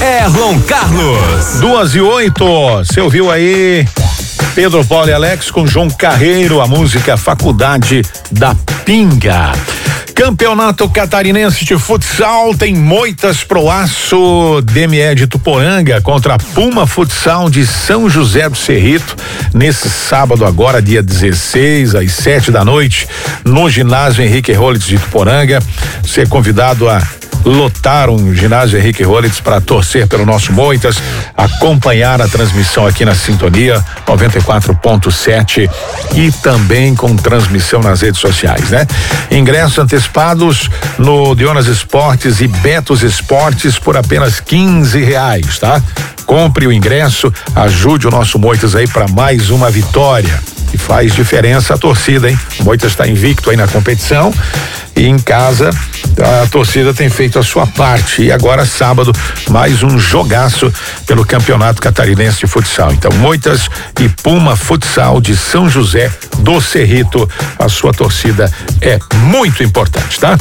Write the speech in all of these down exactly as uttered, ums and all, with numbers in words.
Erlon Carlos. Duas e oito, você ouviu aí Pedro Paulo e Alex com João Carreiro, a música Faculdade da Pinga. Campeonato Catarinense de Futsal tem Moitas Proaço D M E de Tuporanga contra Puma Futsal de São José do Cerrito, nesse sábado agora, dia dezesseis, às sete da noite, no ginásio Henrique Rollins de Tuporanga. Você é convidado a lotar um ginásio Henrique Rollins para torcer pelo nosso Moitas, acompanhar a transmissão aqui na Sintonia noventa e quatro ponto sete e também com transmissão nas redes sociais, né? Ingressos antecipados no Dionas Esportes e Betos Esportes por apenas quinze reais, tá? Compre o ingresso, ajude o nosso Moitas aí para mais uma vitória. E faz diferença a torcida, hein? O Moitas está invicto aí na competição e em casa a torcida tem feito a sua parte. E agora sábado mais um jogaço pelo Campeonato Catarinense de Futsal. Então Moitas e Puma Futsal de São José do Cerrito, a sua torcida é muito importante, tá?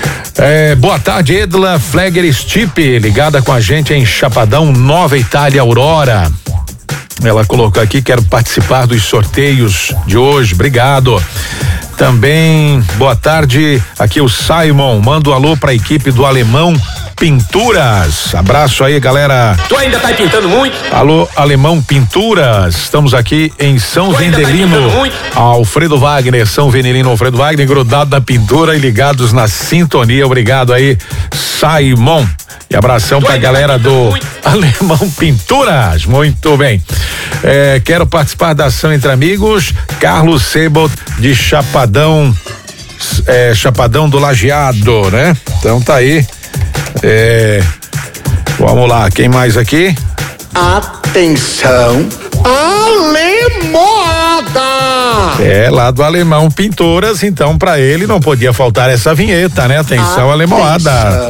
É, boa tarde, Edla Flegger Stipe, ligada com a gente em Chapadão, Nova Itália, Aurora. Ela colocou aqui: quero participar dos sorteios de hoje, obrigado. Também, boa tarde, aqui o Simon, manda um alô pra equipe do Alemão Pinturas. Abraço aí, galera. Tu ainda tá pintando muito? Alô, Alemão Pinturas. Estamos aqui em São tu Vendelino. Tá Alfredo Wagner, São Vendelino, Alfredo Wagner, grudado na pintura e ligados na sintonia. Obrigado aí, Simon. E abração tu pra galera do muito. Alemão Pinturas. Muito bem. É, quero participar da ação Entre Amigos. Carlos Sebot de Chapadão, é, Chapadão do Lajeado, né? Então tá aí. É, vamos lá, quem mais aqui? Atenção, Alemoada! É, lá do Alemão Pinturas, então pra ele não podia faltar essa vinheta, né? Atenção, Alemoada.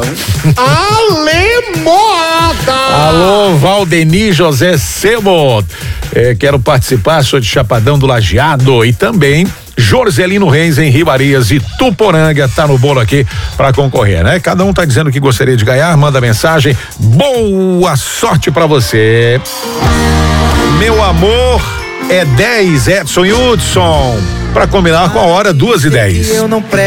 Alemoada! Alô, Valdeni José Sebot. É, quero participar, sou de Chapadão do Lajeado. E também Jorzelino Reis em Ribarias e Tuporanga tá no bolo aqui para concorrer, né? Cada um tá dizendo que gostaria de ganhar, manda mensagem. Boa sorte para você. Meu amor é dez, Edson Hudson, para combinar com a hora duas e dez.